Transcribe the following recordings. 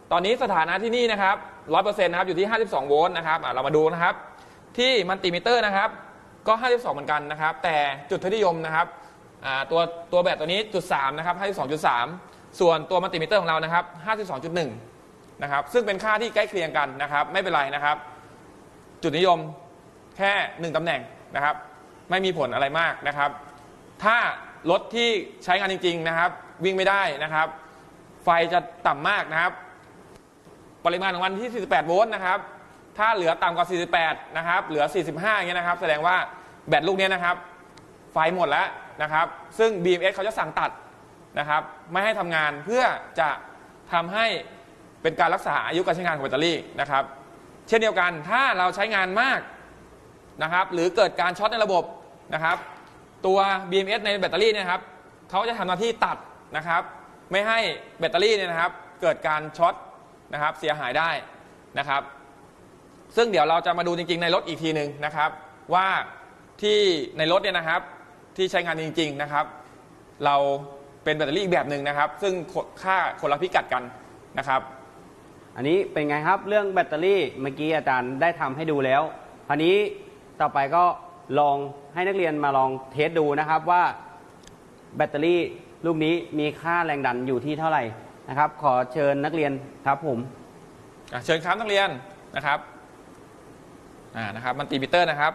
ตอนนี้สถานะที่นี่นะครับ 100% นะครับอยู่ที่52โวลต์นะครับเรามาดูนะครับที่มัลติมิเตอร์นะครับก็52เหมือนกันนะครับแต่จุดทศนิยมนะครับตัวแบตตัวนี้จุด3นะครับ52.3ส่วนตัวมัลติมิเตอร์ของเรานะครับ52.1นะครับซึ่งเป็นค่าที่ใกล้เคียงกันนะครับไม่เป็นไรนะครับจุดนิยมแค่1ตำแหน่งนะครับไม่มีผลอะไรมากนะครับถ้ารถที่ใช้งานจริงๆนะครับวิ่งไม่ได้นะครับไฟจะต่ำมากนะครับปริมาณของมันที่48โวลต์นะครับถ้าเหลือต่ำกว่า48นะครับเหลือ45อย่างเงี้ยนะครับแสดงว่าแบตลูกนี้นะครับไฟหมดแล้วนะครับซึ่ง BMS เขาจะสั่งตัดนะครับไม่ให้ทำงานเพื่อจะทำให้เป็นการรักษาอายุการใช้งานของแบตเตอรี่นะครับเช่นเดียวกันถ้าเราใช้งานมากนะครับหรือเกิดการช็อตในระบบนะครับตัว BMS ในแบตเตอรี่เนี่ยครับเขาจะทำหน้าที่ตัดนะครับไม่ให้แบตเตอรี่เนี่ยนะครับเกิดการช็อตนะครับเสียหายได้นะครับซึ่งเดี๋ยวเราจะมาดูจริงๆในรถอีกทีหนึ่งนะครับว่าที่ในรถเนี่ยนะครับที่ใช้งานจริงๆนะครับเราเป็นแบตเตอรี่อีกแบบหนึ่งนะครับซึ่งค่าคนละพิกัดกันนะครับอันนี้เป็นไงครับเรื่องแบตเตอรี่เมื่อกี้อาจารย์ได้ทำให้ดูแล้วคราวนี้ต่อไปก็ลองให้นักเรียนมาลองเทสดูนะครับว่าแบตเตอรี่ลูกนี้มีค่าแรงดันอยู่ที่เท่าไหร่นะครับขอเชิญนักเรียนครับผมเชิญครับนักเรียนนะครับนะครับมัลติมิเตอร์นะครับ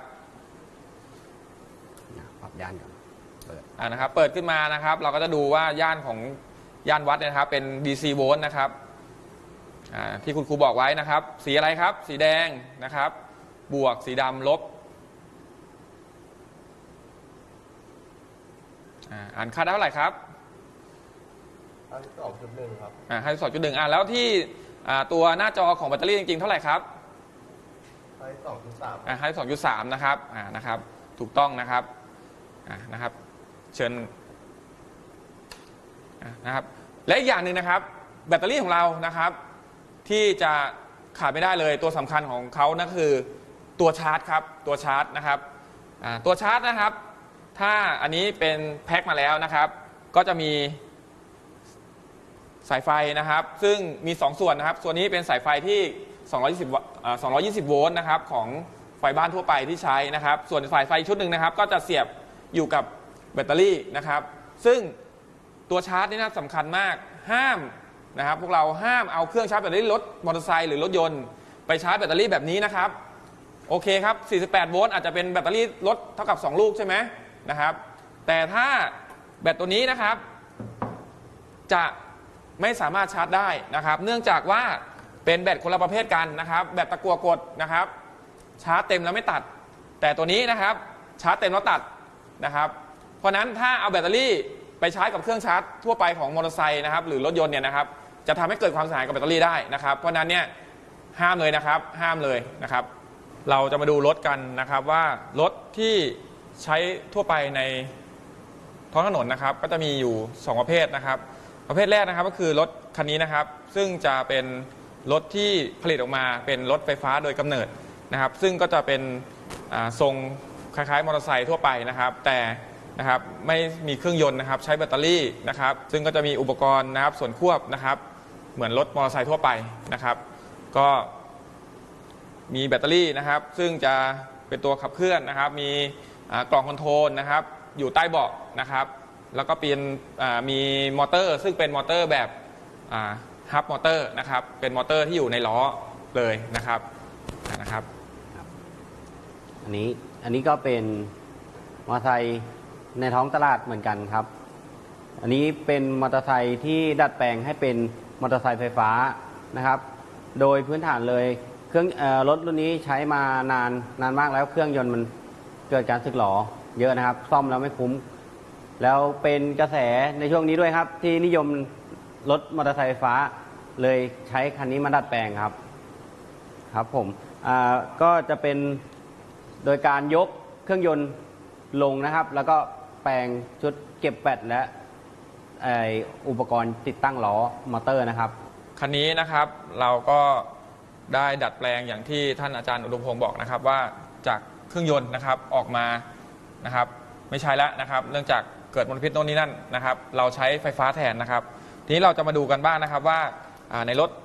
ปรับย่านก่อนเปิดนะครับเปิดขึ้นมานะครับเราก็จะดูว่าย่านของย่านวัดนะครับเป็น DC โวลต์นะครับที่คุณครูบอกไว้นะครับสีอะไรครับสีแดงนะครับบวกสีดำลบอ่านค่าได้เท่าไหร่ครับ 52.1ครับ 52.1แล้วที่ตัวหน้าจอของแบตเตอรี่จริงๆเท่าไหร่ครับ52.3นะครับนะครับถูกต้องนะครับนะครับเชิญนะครับและอีกอย่างหนึ่งนะครับแบตเตอรี่ของเรานะครับที่จะขาดไม่ได้เลยตัวสำคัญของเขานั่นคือตัวชาร์จครับตัวชาร์จนะครับตัวชาร์จนะครับถ้าอันนี้เป็นแพ็คมาแล้วนะครับก็จะมีสายไฟนะครับซึ่งมี2ส่วนนะครับส่วนนี้เป็นสายไฟที่220โวลต์นะครับของไฟบ้านทั่วไปที่ใช้นะครับส่วนสายไฟชุดหนึ่งนะครับก็จะเสียบอยู่กับแบตเตอรี่นะครับซึ่งตัวชาร์จนี่น่าสำคัญมากห้ามนะครับพวกเราห้ามเอาเครื่องชาร์จแบตเตอรี่รถมอเตอร์ไซค์หรือรถยนต์ไปชาร์จแบตเตอรี่แบบนี้นะครับโอเคครับ48โวลต์อาจจะเป็นแบตเตอรี่รถเท่ากับ2ลูกใช่ไหมนะครับแต่ถ้าแบตตัวนี้นะครับจะไม่สามารถชาร์จได้นะครับเนื่องจากว่าเป็นแบตคนละประเภทกันนะครับแบตตะกั่วกดนะครับชาร์จเต็มแล้วไม่ตัดแต่ตัวนี้นะครับชาร์จเต็มแล้วตัดนะครับเพราะนั้นถ้าเอาแบตเตอรี่ไปชาร์จกับเครื่องชาร์จทั่วไปของมอเตอร์ไซค์นะครับหรือรถยนต์เนี่ยนะครับจะทำให้เกิดความเสียหายกับแบตเตอรี่ได้นะครับเพราะนั้นเนี่ยห้ามเลยนะครับห้ามเลยนะครับเราจะมาดูรถกันนะครับว่ารถที่ใช้ทั่วไปในท้องถนนนะครับก็จะมีอยู่2ประเภทนะครับประเภทแรกนะครับก็คือรถคันนี้นะครับซึ่งจะเป็นรถที่ผลิตออกมาเป็นรถไฟฟ้าโดยกำเนิดนะครับซึ่งก็จะเป็นทรงคล้ายๆมอเตอร์ไซค์ทั่วไปนะครับแต่นะครับไม่มีเครื่องยนต์นะครับใช้แบตเตอรี่นะครับซึ่งก็จะมีอุปกรณ์นะครับส่วนควบนะครับเหมือนรถมอเตอร์ไซค์ทั่วไปนะครับก็มีแบตเตอรี่นะครับซึ่งจะเป็นตัวขับเคลื่อนนะครับมีกล่องคอนโทรลนะครับอยู่ใต้เบาะนะครับแล้วก็เป็นมีมอเตอร์ซึ่งเป็นมอเตอร์แบบฮับมอเตอร์นะครับเป็นมอเตอร์ที่อยู่ในล้อเลยนะครับอันนี้ก็เป็นมอเตอร์ไซค์ในท้องตลาดเหมือนกันครับอันนี้เป็นมอเตอร์ไซค์ที่ดัดแปลงให้เป็นมอเตอร์ไซค์ไฟฟ้านะครับโดยพื้นฐานเลยเครื่องรถรุ่นนี้ใช้มานานมากแล้วเครื่องยนต์มันเกิดการสึกหรอเยอะนะครับซ่อมแล้วไม่คุ้มแล้วเป็นกระแสในช่วงนี้ด้วยครับที่นิยมรถมอเตอร์ไซค์ไฟฟ้าเลยใช้คันนี้มาดัดแปลงครับผมก็จะเป็นโดยการยกเครื่องยนต์ลงนะครับแล้วก็แปลงชุดเก็บแบตและอุปกรณ์ติดตั้งล้อมอเตอร์นะครับคันนี้นะครับเราก็ได้ดัดแปลงอย่างที่ท่านอาจารย์อุดมพงศ์บอกนะครับว่าจากเครื่องยนต์นะครับออกมานะครับไม่ใช่แล้วนะครับเนื่องจากเกิดมลพิษโน่นนี่นั่นนะครับเราใช้ไฟฟ้าแทนนะครับทีนี้เราจะมาดูกันบ้างนะครับว่าในรถ